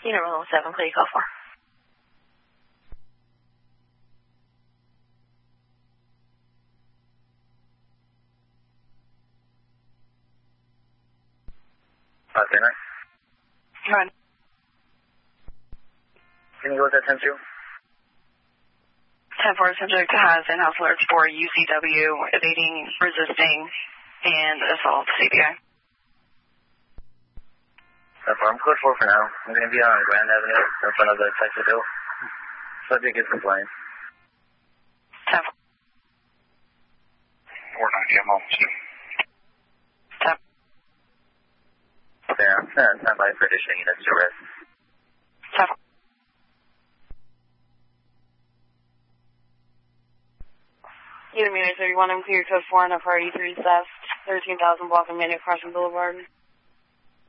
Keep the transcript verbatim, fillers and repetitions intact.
Unit one oh seven, clear call for. five three nine. Run. Can you go with that ten two? ten four, subject has in-house alerts for U C W, evading, resisting, and assault, C B I. ten four, I'm code four for now. I'm going to be on Grand Avenue in front of the Texas Hill. Subject is compliant. ten four. four nine, yeah, I'm almost due. ten. Okay, I'm stand, stand by for additional units to rest. ten four. Unit Munich thirty-one, I'm clear code four on a party three theft, thirteen thousand block of Manufacturing Boulevard.